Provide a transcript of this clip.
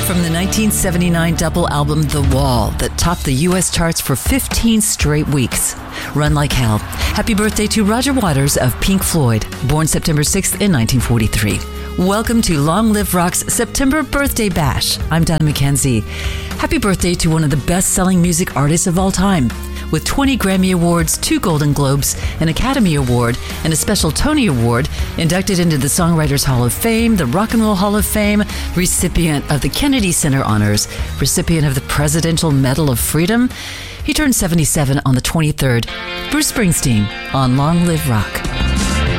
From the 1979 double album The Wall that topped the U.S. charts for 15 straight weeks. Run Like Hell. Happy birthday to Roger Waters of Pink Floyd, born September 6th in 1943. Welcome to Long Live Rock's September Birthday Bash. I'm Donna McKenzie. Happy birthday to one of the best-selling music artists of all time. With 20 Grammy Awards, 2 Golden Globes, an Academy Award, and a special Tony Award, inducted into the Songwriters Hall of Fame, the Rock and Roll Hall of Fame, recipient of the Kennedy Center Honors, recipient of the Presidential Medal of Freedom. He turned 77 on the 23rd. Bruce Springsteen on Long Live Rock.